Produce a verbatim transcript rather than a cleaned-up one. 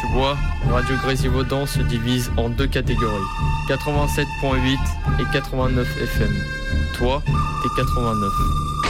vois, Radio Grésivaudan se divise en deux catégories, quatre-vingt-sept virgule huit et quatre-vingt-neuf F M. Toi, t'es quatre-vingt-neuf.